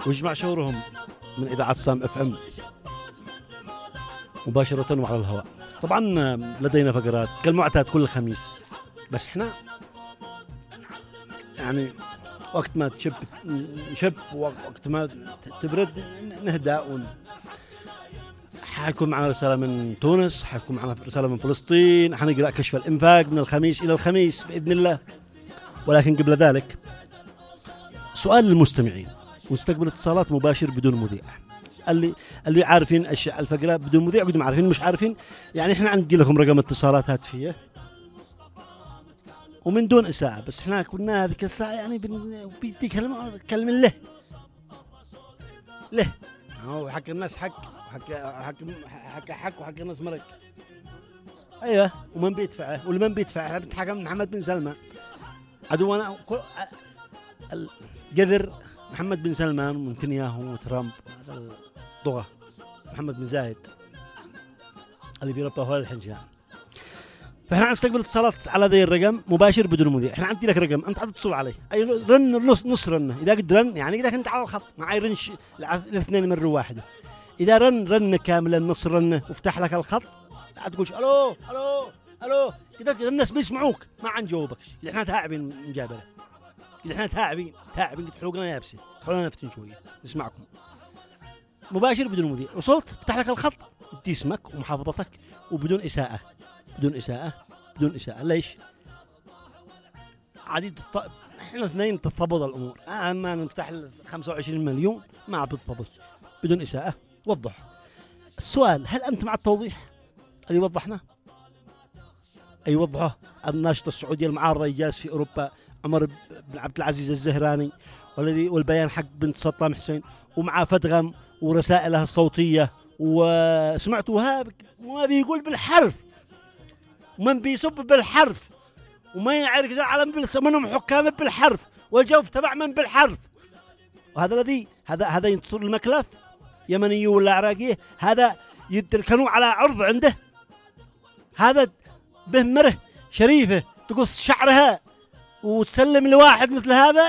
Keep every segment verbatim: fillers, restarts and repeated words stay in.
ويجمع شعورهم من إذاعة سام اف ام مباشرة وعلى الهواء. طبعا لدينا فقرات كالمعتاد كل خميس، بس احنا يعني وقت ما تشب نشب وقت ما تبرد نهدأ. ون... حيكون معنا رسالة من تونس، حيكون معنا رسالة من فلسطين، حنقرأ كشف الإنفاق من الخميس إلى الخميس بإذن الله. ولكن قبل ذلك سؤال للمستمعين، ونستقبل اتصالات مباشر بدون مذيع. اللي اللي عارفين أشياء الفقرة بدون مذيع، قدم عارفين مش عارفين يعني احنا عندي لكم رقم اتصالات هاتفية ومن دون إساءة، بس احنا كنا هذيك الساعة يعني بيدي كلمة كلمة له له هو حق الناس حق حق حق حق حق وحق الناس مرق. ايوه ومن بيدفعه والمن بيدفعه بنتحكم محمد بن سلمان عدونا القذر محمد بن سلمان ونتنياهو وترامب هذا الضغة محمد بن زايد اللي بيربى هو الحنجان. فاحنا نستقبل اتصالات على ذي الرقم مباشر بدون مذيع. احنا عندي لك رقم انت عاد تتصل عليه اي رن نص نص رنه اذا قد رن يعني اذا كنت على الخط معي رنش الاثنين مره واحده. اذا رن رن كاملا نص رنه وفتح لك الخط لا تقولش الو الو الو كذا الناس بيسمعوك ما عن جاوبكش. احنا تاعبين مجابره كذا احنا تاعبين تاعبين حلوقنا يابسه خلونا نفتن شويه نسمعكم مباشر بدون مذيع. وصلت فتح لك الخط بدي اسمك ومحافظتك وبدون اساءه بدون إساءة بدون إساءة. ليش؟ عديد الط... إحنا اثنين تضبط الأمور. أما نفتح خمسة وعشرين مليون ما بتضبط بدون إساءة. وضح السؤال، هل أنت مع التوضيح اللي وضحنا؟ أي وضحه الناشط السعودي المعارضة جالس في أوروبا عمر بن عبد العزيز الزهراني والذي والبيان حق بنت سطام حسين ومع فتغم ورسائلها الصوتية وسمعتوها ما بيقول بالحرف ومن بيسب بالحرف وما يعرف زعل منهم حكام بالحرف والجوف تبع من بالحرف. وهذا الذي هذا هذا ينتصر المكلف يمني ولا عراقي هذا يتركنوا على عرض عنده. هذا به مره شريفه تقص شعرها وتسلم لواحد مثل هذا.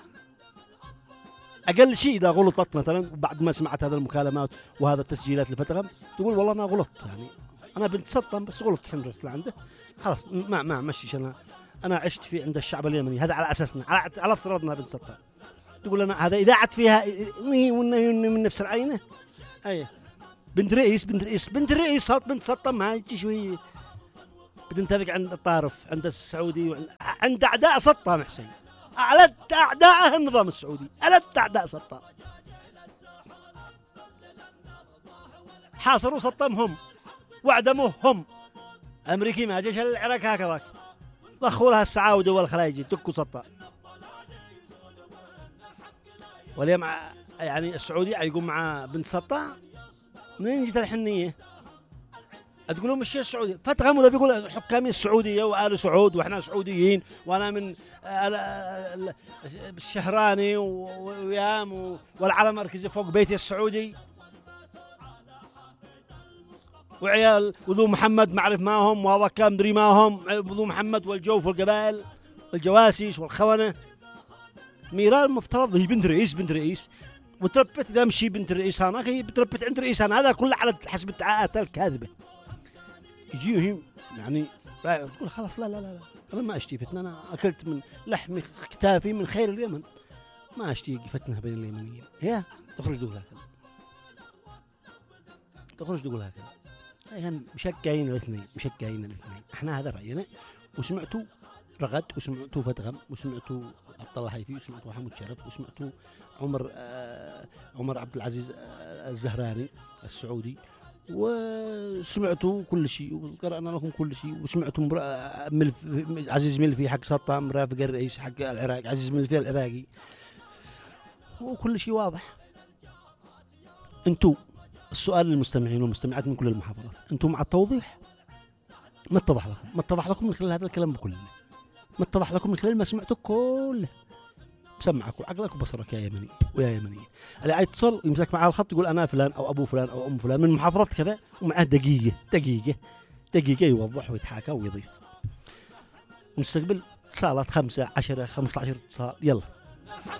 أقل شيء إذا غلطت مثلا بعد ما سمعت هذا المكالمات وهذا التسجيلات لفتغم تقول والله أنا غلطت يعني أنا بنت سطم بس غلط حمرت لعنده خلاص ما ما مشيش. أنا أنا عشت في عند الشعب اليمني هذا على أساسنا على على افتراضنا بنت سطم. تقول أنا هذا إذا عد فيها من نفس العينة أيه بنت رئيس بنت رئيس بنت رئيس بنت سطم هاي شوي بنت هذيك عند الطارف عند السعودي عند أعداء سطام حسين أعلى أعداء النظام السعودي أعلى أعداء سطام حاصروا سطام هم واعدموه هم. أمريكي ما جيش العراق هكذا ضخوا لها السعاودة والخلايجي تكوا سطام. واليوم يعني السعودي يقوم مع بنت سطام منين جت الحنية تقولوا مش السعودي فتغم وذا بيقول حكامي السعودية وآل سعود وإحنا سعوديين وأنا من الشهراني ويام والعلم مركزي فوق بيتي السعودي وعيال وذو محمد معرف ما هم وهذا كام دري ما هم وذو محمد والجوف والقبائل والجواسيس والخونة. ميران مفترض هي بنت رئيس بنت رئيس وتربت إذا مشي بنت الرئيس هناك هي بتربت عند رئيس هذا كله على حسب الدعاءات الكاذبة. يجيهم يعني تقول خلاص لا لا لا أنا ما أشتي فتنة أنا أكلت من لحم كتافي من خير اليمن ما أشتي فتنة بين اليمنيين. هي تخرج تقول هكذا تخرج تقول هكذا يعني مشكاين الاثنين مشكاين الاثنين. احنا هذا رأينا وسمعتوا رغد وسمعتوا فتغم وسمعتوا عبد الله حيفي وسمعتوا حمود شرف وسمعتوا عمر آه عمر عبد العزيز آه الزهراني السعودي وسمعتوا كل شيء وقرأنا لكم كل شيء وسمعتوا ملف عزيز ملفي حق سطام رافق الرئيس حق العراق عزيز ملفي العراقي وكل شيء واضح. انتوا السؤال للمستمعين والمستمعات من كل المحافظات انتم مع التوضيح؟ ما اتضح لكم ما اتضح لكم من خلال هذا الكلام بكله ما اتضح لكم من خلال ما سمعتوا كله بسمعك وعقلك وبصرك يا يمني ويا يمنية. اللي يتصل يمسك معاه الخط يقول أنا فلان أو أبو فلان أو أم فلان من محافظة كذا ومعه دقيقة دقيقة دقيقة يوضح ويتحاكى ويضيف. ونستقبل اتصالات خمسة عشرة خمسة عشر اتصال يلا.